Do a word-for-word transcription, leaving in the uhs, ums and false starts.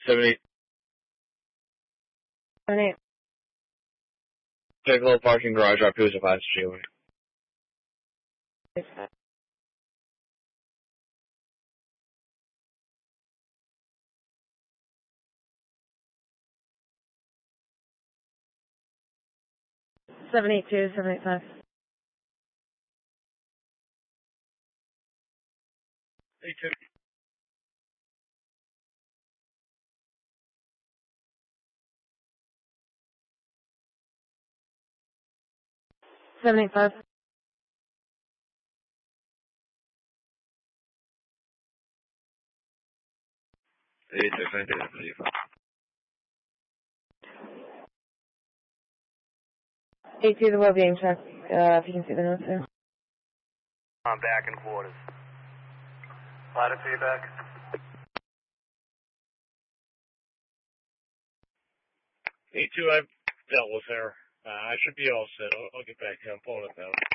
seventy. seventy-eight. Piccolo parking garage, drop two is a five G. seven eight two, seven eight five. eight two. seven eight five. eight two, seven eight five. eight two, the well-being check, uh, if you can see the notes there. I'm back in quarters. Ladder feedback. eight two, I've dealt with her. Uh, I should be all set. I'll, I'll get back to you. I'm pulling it down.